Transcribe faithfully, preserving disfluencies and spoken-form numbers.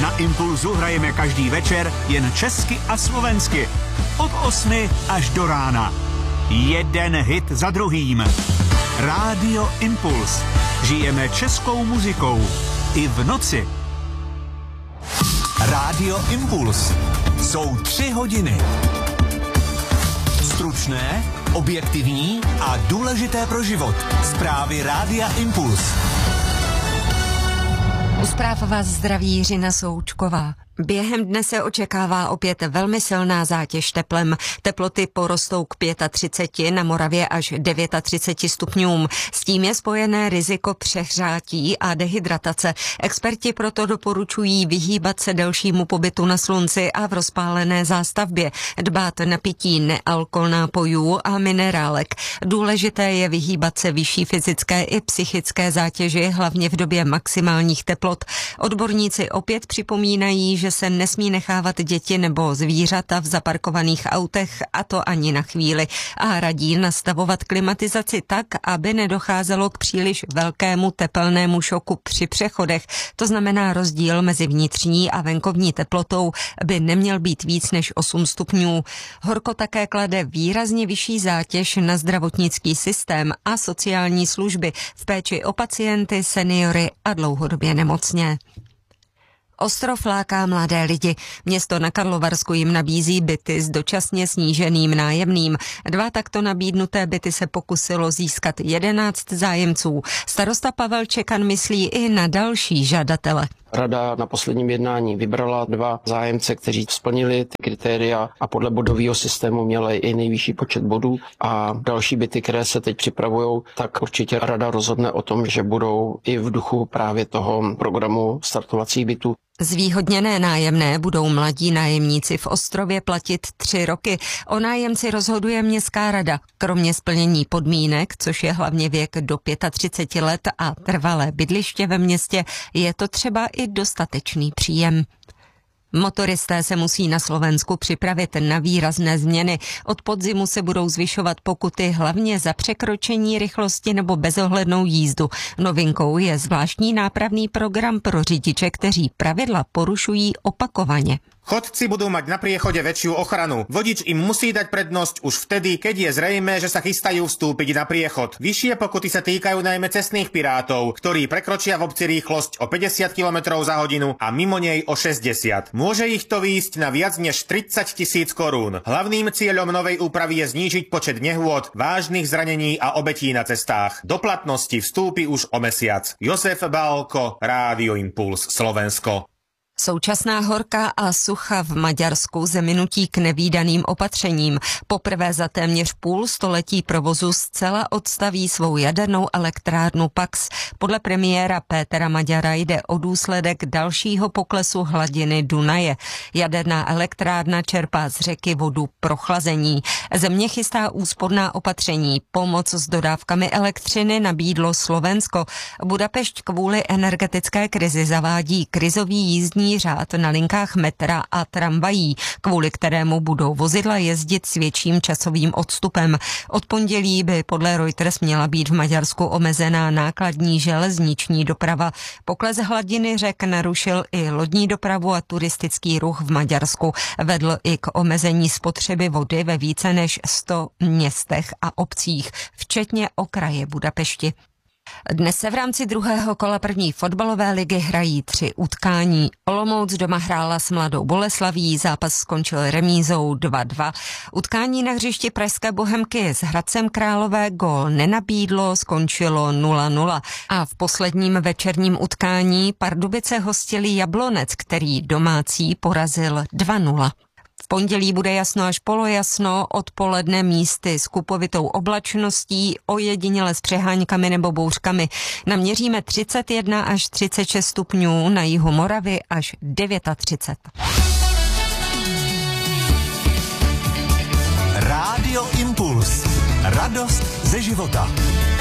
Na Impulzu hrajeme každý večer jen česky a slovensky. Od osmi až do rána. Jeden hit za druhým. Rádio Impuls. Žijeme českou muzikou. I v noci. Rádio Impuls. Jsou tři hodiny. Stručné, objektivní a důležité pro život. Zprávy Rádia Impuls. U zpráv vás zdraví Jiřina Součková. Během dne se očekává opět velmi silná zátěž teplem. Teploty porostou k třiceti pěti, na Moravě až třiceti devíti stupňům. S tím je spojené riziko přehřátí a dehydratace. Experti proto doporučují vyhýbat se delšímu pobytu na slunci a v rozpálené zástavbě, dbát na pití nealkohol nápojů a minerálek. Důležité je vyhýbat se vyšší fyzické i psychické zátěži, hlavně v době maximálních teplot. Odborníci opět připomínají, že se nesmí nechávat děti nebo zvířata v zaparkovaných autech, a to ani na chvíli. A radí nastavovat klimatizaci tak, aby nedocházelo k příliš velkému tepelnému šoku při přechodech. To znamená, rozdíl mezi vnitřní a venkovní teplotou by neměl být víc než osm stupňů. Horko také klade výrazně vyšší zátěž na zdravotnický systém a sociální služby v péči o pacienty, seniory a dlouhodobě nemocné. Ostrov láká mladé lidi. Město na Karlovarsku jim nabízí byty s dočasně sníženým nájemným. Dva takto nabídnuté byty se pokusilo získat jedenáct zájemců. Starosta Pavel Čekan myslí i na další žadatele. Rada na posledním jednání vybrala dva zájemce, kteří splnili ty kritéria a podle bodového systému měli i nejvyšší počet bodů. A další byty, které se teď připravují, tak určitě rada rozhodne o tom, že budou i v duchu právě toho programu startovacích bytů. Zvýhodněné nájemné budou mladí nájemníci v Ostrově platit tři roky. O nájemci rozhoduje městská rada. Kromě splnění podmínek, což je hlavně věk do třiceti pěti let a trvalé bydliště ve městě, je to třeba i dostatečný příjem. Motoristé se musí na Slovensku připravit na výrazné změny. Od podzimu se budou zvyšovat pokuty hlavně za překročení rychlosti nebo bezohlednou jízdu. Novinkou je zvláštní nápravný program pro řidiče, kteří pravidla porušují opakovaně. Chodci budú mať na priechode väčšiu ochranu. Vodič im musí dať prednosť už vtedy, keď je zrejmé, že sa chystajú vstúpiť na priechod. Vyššie pokuty sa týkajú najmä cestných pirátov, ktorí prekročia v obci rýchlosť o päťdesiat kilometrov za hodinu a mimo nej o šesťdesiat. Môže ich to výjsť na viac než tridsať tisíc korún. Hlavným cieľom novej úpravy je znížiť počet nehôd, vážnych zranení a obetí na cestách. Do platnosti vstúpi už o mesiac. Josef Bálko, Rádio Impuls, Slovensko. Současná horka a sucha v Maďarsku zemi nutí k nevídaným opatřením. Poprvé za téměř půl století provozu zcela odstaví svou jadernou elektrárnu Paks. Podle premiéra Pétera Maďara jde o důsledek dalšího poklesu hladiny Dunaje. Jaderná elektrárna čerpá z řeky vodu pro chlazení. Země chystá úsporná opatření. Pomoc s dodávkami elektřiny nabídlo Slovensko. Budapešť kvůli energetické krizi zavádí krizový jízdní řád na linkách metra a tramvají, kvůli kterému budou vozidla jezdit s větším časovým odstupem. Od pondělí by podle Reuters měla být v Maďarsku omezená nákladní železniční doprava. Pokles hladiny řek narušil i lodní dopravu a turistický ruch v Maďarsku. Vedl i k omezení spotřeby vody ve více než sto městech a obcích, včetně okraje Budapešti. Dnes se v rámci druhého kola první fotbalové ligy hrají tři utkání. Olomouc doma hrála s Mladou Boleslaví, zápas skončil remízou dva dva. Utkání na hřišti pražské Bohemky s Hradcem Králové gól nenabídlo, skončilo nula nula. A v posledním večerním utkání Pardubice hostili Jablonec, který domácí porazil dva nula. V pondělí bude jasno až polojasno, odpoledne místy s kupovitou oblačností, ojediněle s přeháňkami nebo bouřkami. Naměříme třicet jedna až třicet šest stupňů, na jihu Moravy až třicet devět. Rádio Impuls. Radost ze života.